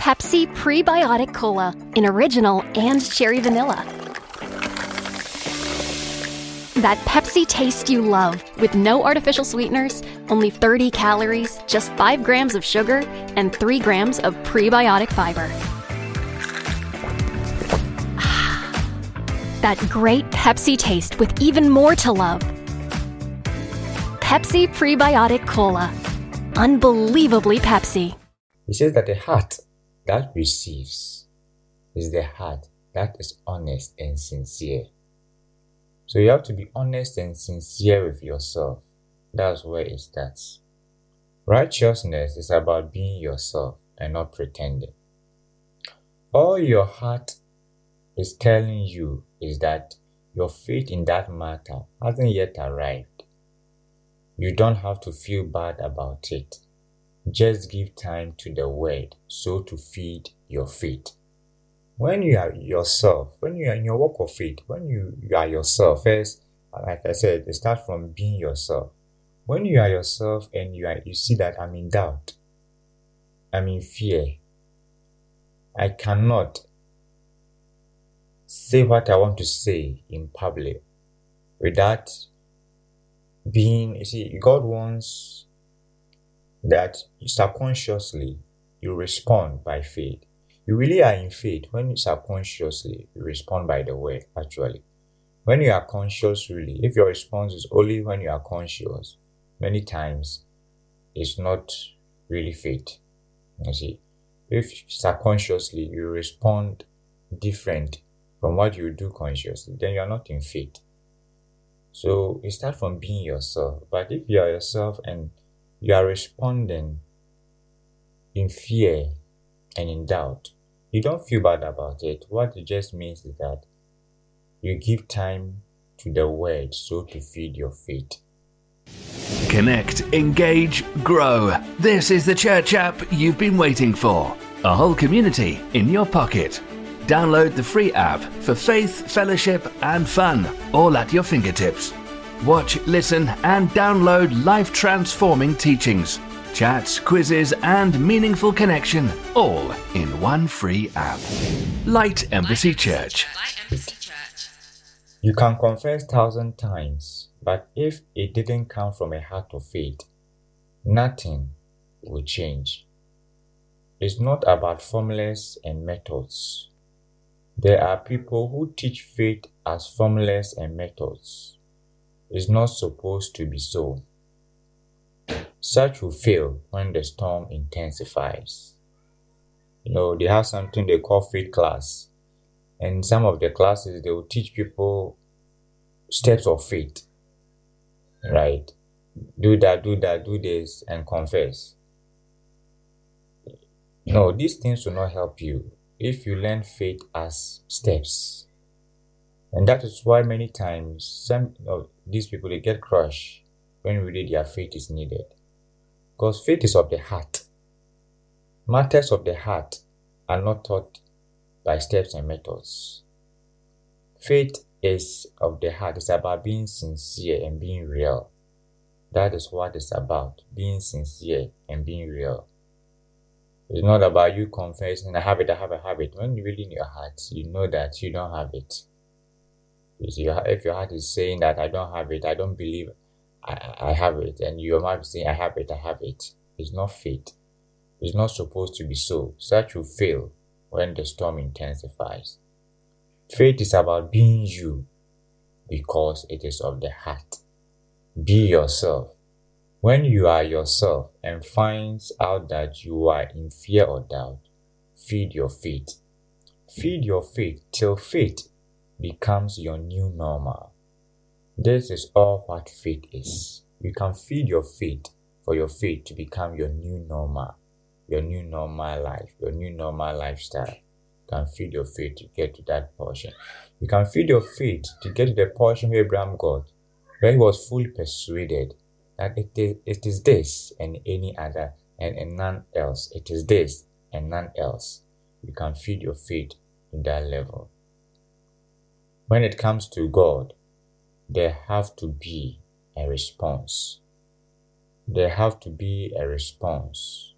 Pepsi Prebiotic Cola in original and cherry vanilla. That Pepsi taste you love, with no artificial sweeteners, only 30 calories, just 5 grams of sugar, and 3 grams of prebiotic fiber. That great Pepsi taste with even more to love. Pepsi Prebiotic Cola. Unbelievably Pepsi. He says that the heart that receives is the heart that is honest and sincere. So you have to be honest and sincere with yourself. That's where it starts. Righteousness is about being yourself and not pretending. All your heart is telling you is that your faith in that matter hasn't yet arrived. You don't have to feel bad about it. Just give time to the word so to feed your faith. When you are yourself, when you are in your walk of faith, when you are yourself, first, like I said, it starts from being yourself. When you are yourself and you see that I'm in doubt, I'm in fear, I cannot say what I want to say in public without being, you see, God wants that subconsciously you respond by faith. You really are in faith when you subconsciously you respond by the word, actually. When you are conscious, really, if your response is only when you are conscious, many times it's not really faith. You see, if subconsciously you respond different from what you do consciously, then you are not in faith. So it starts from being yourself. But if you are yourself and you are responding in fear and in doubt, you don't feel bad about it. What it just means is that you give time to the word so to feed your faith. Connect, engage, grow. This is the church app you've been waiting for. A whole community in your pocket. Download the free app for faith, fellowship, and fun, all at your fingertips. Watch, listen, and download life-transforming teachings, chats, quizzes, and meaningful connection, all in one free app. Light Embassy Church. You can confess 1,000 times, but if it didn't come from a heart of faith, nothing will change. It's not about formulas and methods. There are people who teach faith as formulas and methods. It's not supposed to be so. Such will fail when the storm intensifies. They have something they call faith class. And some of the classes, they will teach people steps of faith. Right? Do that, do this, and confess. No, these things will not help you if you learn faith as steps. And that is why many times some of these people, they get crushed when really their faith is needed. Because faith is of the heart. Matters of the heart are not taught by steps and methods. Faith is of the heart. It's about being sincere and being real. That is what it's about, being sincere and being real. It's not about you confessing, I have a habit. When you really in your heart, you know that you don't have it. You see, if your heart is saying that I don't have it, I don't believe I have it, and your mouth is saying I have it, it's not faith. It's not supposed to be so. Such will fail when the storm intensifies. Faith is about being you because it is of the heart. Be yourself. When you are yourself and finds out that you are in fear or doubt, feed your faith. Feed your faith till faith becomes your new normal. This is all what faith is. You can feed your faith for your faith to become your new normal life, your new normal lifestyle. You can feed your faith to get to that portion. You can feed your faith to get to the portion where Abraham got, where he was fully persuaded that it is this and any other and none else. It is this and none else. You can feed your faith to that level. When it comes to God, there have to be a response. There have to be a response.